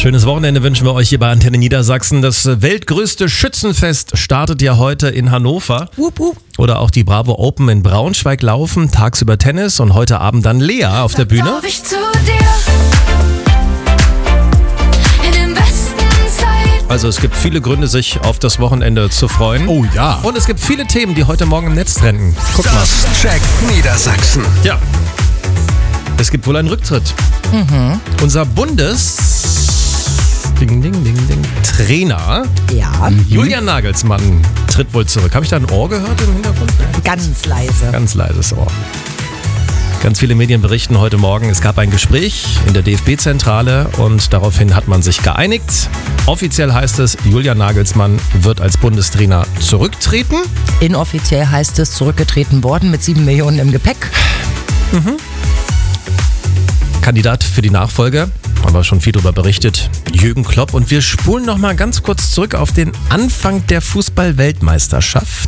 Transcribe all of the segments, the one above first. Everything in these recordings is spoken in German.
Schönes Wochenende wünschen wir euch hier bei Antenne Niedersachsen. Das weltgrößte Schützenfest startet ja heute in Hannover. Oder auch die Bravo Open in Braunschweig laufen. Tagsüber Tennis und heute Abend dann Lea auf der Bühne. Also es gibt viele Gründe, sich auf das Wochenende zu freuen. Oh ja. Und es gibt viele Themen, die heute Morgen im Netz trenden. Guck mal. Check Niedersachsen. Ja. Es gibt wohl einen Rücktritt. Unser Trainer Julian Nagelsmann tritt wohl zurück. Habe ich da ein Ohr gehört im Hintergrund? Ganz leise. Ganz leises Ohr. Ganz viele Medien berichten heute Morgen, es gab ein Gespräch in der DFB-Zentrale und daraufhin hat man sich geeinigt. Offiziell heißt es, Julian Nagelsmann wird als Bundestrainer zurücktreten. Inoffiziell heißt es, zurückgetreten worden mit 7 Millionen im Gepäck. Kandidat für die Nachfolge, haben wir schon viel darüber berichtet, Jürgen Klopp. Und wir spulen noch mal ganz kurz zurück auf den Anfang der Fußball-Weltmeisterschaft.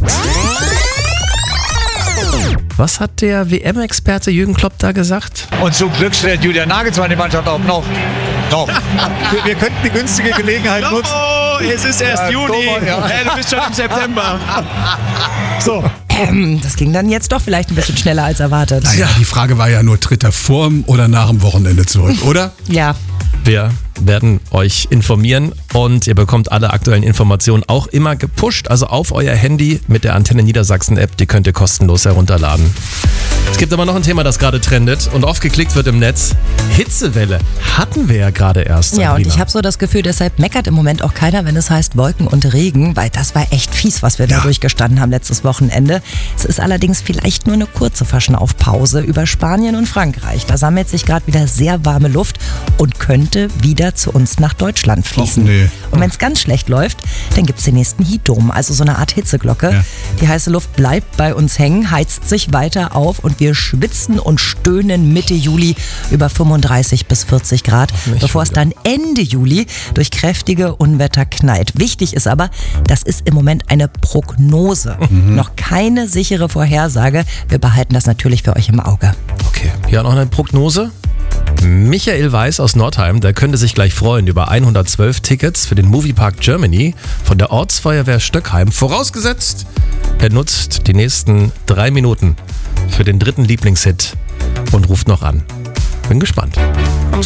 Was hat der WM-Experte Jürgen Klopp da gesagt? Und zum Glück stellt Julian Nagelsmann die Mannschaft auf noch. Wir könnten die günstige Gelegenheit nutzen. Oh, es ist erst Juni. Ja. Hey, du bist schon im September. So. Das ging dann jetzt doch vielleicht ein bisschen schneller als erwartet. Naja, die Frage war ja nur, tritt er vor oder nach dem Wochenende zurück, oder? Ja. Wir werden euch informieren und ihr bekommt alle aktuellen Informationen auch immer gepusht, also auf euer Handy mit der Antenne Niedersachsen App, die könnt ihr kostenlos herunterladen. Es gibt aber noch ein Thema, das gerade trendet und oft geklickt wird im Netz. Hitzewelle hatten wir ja gerade erst. Ja, und Sabrina. ich habe so das Gefühl, deshalb meckert im Moment auch keiner, wenn es heißt Wolken und Regen, weil das war echt fies, was wir da durchgestanden haben letztes Wochenende. Es ist allerdings vielleicht nur eine kurze Verschnaufpause über Spanien und Frankreich. Da sammelt sich gerade wieder sehr warme Luft und könnte wieder zu uns nach Deutschland fließen. Och, nee. Und wenn es ganz schlecht läuft, dann gibt es den nächsten Heatdome, also so eine Art Hitzeglocke. Ja. Die heiße Luft bleibt bei uns hängen, heizt sich weiter auf und wir schwitzen und stöhnen Mitte Juli über 35 bis 40 Grad, bevor es dann Ende Juli durch kräftige Unwetter knallt. Wichtig ist aber, das ist im Moment eine Prognose, noch keine sichere Vorhersage. Wir behalten das natürlich für euch im Auge. Okay, hier noch eine Prognose. Michael Weiß aus Nordheim, der könnte sich gleich freuen über 112 Tickets für den Moviepark Germany von der Ortsfeuerwehr Stöckheim. Vorausgesetzt, er nutzt die nächsten 3 Minuten für den dritten Lieblingshit und ruft noch an. Bin gespannt.